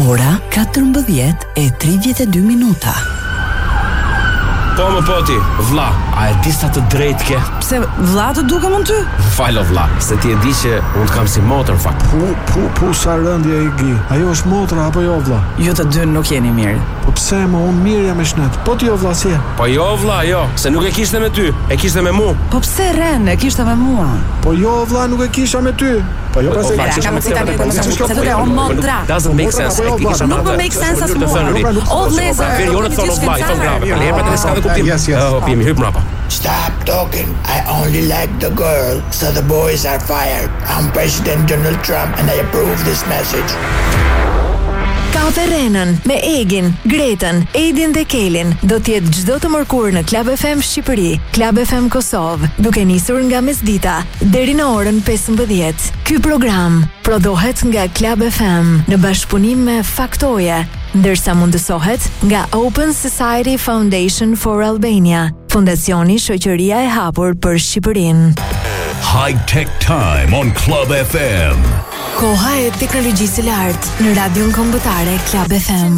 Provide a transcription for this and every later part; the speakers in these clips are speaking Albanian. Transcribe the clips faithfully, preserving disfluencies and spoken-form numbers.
Ora katërmbëdhjetë e tridhjetë e dy minuta. Po më poti, vlla, a e di sa të drejtë ke? Pse vlla të duke mund ty? Falo vlla, se ti e di që unë të kam si motër fakt. Pu, pu, pu, sa rëndje i gi. Ajo është motra apo jo vlla? Ju të dy nuk jeni mirë. Po pse më unë mirë jam e shnet? Po ti jo vlla si e? Po jo vlla, jo, se nuk e kishte me ty, e kishte me mu. Po pse Ren, e kishte me mua? Po jo vlla, nuk e kisha me ty. Po jo pas e kisha me ty. Se të dhe o motra. Doesn't make sense. Nuk më make sense as mua. O vlezër. Jo në thonë vlla, i thonë grave. Po lepra të s'ka dhe kuptim. Yes, yes. Oh, pimi, hyp mrapa. Stop talking. I only like the girl, so the boys are fired. I'm President Donald Trump and I approve this message. Kafe Renën me Egin, Gretën, Edin dhe Kelin do t'jetë çdo të mërkurë në Club F M Shqipëri, Club F M Kosovë, duke nisur nga mesdita deri në orën pesëmbëdhjetë. Ky program prodhohet nga Club F M në bashkëpunim me Faktoje, ndërsa mundësohet nga Open Society Foundation for Albania, fondacioni Shoqëria e Hapur për Shqipërinë. High Tech Time on Club F M. Koha e teknologjisë së lartë në radion kombëtare Club F M.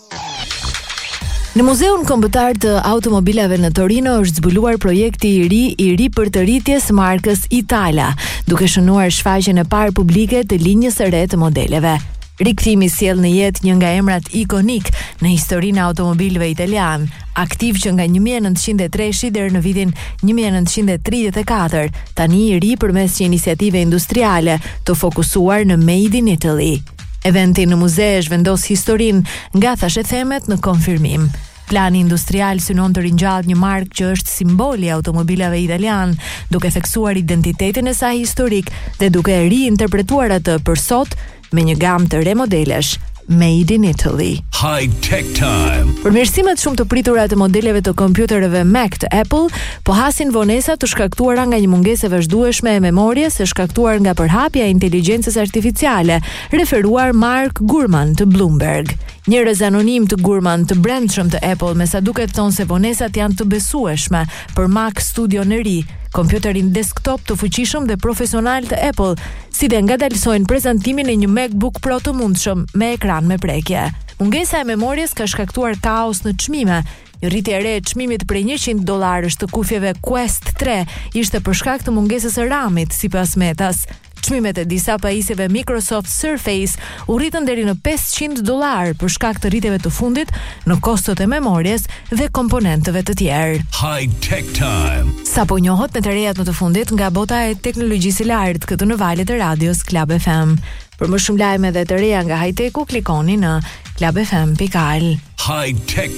Në Muzeun Kombëtar të Automobilave në Torino është zbuluar projekti i ri i ripërtëritjes markës Itala, duke shënuar shfaqjen e parë publike të linjës së re të modeleve. Rikthimi sjell në jetë një nga emrat ikonik në historinë e automobilëve italian, aktiv që nga një mijë e nëntëqind e tre deri në vitin një mijë e nëntëqind e tridhjetë e katër, tani i ri përmes një iniciative industriale të fokusuar në Made in Italy. Eventi në muze e zhvendos historinë nga thashë themet në konfirmim. Plani industrial synon të ringjallë një markë që është simboli i automobilave italian, duke theksuar identitetin e saj historik dhe duke riinterpretuar atë për sot me një gamë të re modelesh, Made in Italy. High Tech Time. Përmirësimet shumë të pritura të modeleve të kompjuterëve Mac të Apple po hasin vonesa të shkaktuara nga një mungesë e vazhdueshme e memorjes së shkaktuar nga përhapja e inteligjencës artificiale, referuar Mark Gurman të Bloomberg. Njerëz anonim të Gurman të brendshëm të Apple me sa duket thonë se vonesat janë të besueshme për Mac Studio në ri, kompjuterin desktop të fuqishëm dhe profesional të Apple, si dhe ngadalsojnë prezantimin e një MacBook Pro të mundshëm me ekran me prekje. Mungesa e memorjes ka shkaktuar kaos në çmime. Rritja e re e çmimit prej njëqind dollarësh të kufjeve Quest tre ishte për shkak të mungesës së RAM-it, sipas Metas. Çmimet e disa pajisjeve Microsoft Surface u rritën deri në pesëqind dollar për shkak të rritjeve të fundit në kostot e memorjes dhe komponentëve të tjerë. High Tech Time. Sapo njohët në të rejat më të fundit nga bota e teknologjisë së lartë këtu në valët e radios Club F M. Për më shumë lajme dhe të reja nga high-techu, klikoni në club f m dot al. High Tech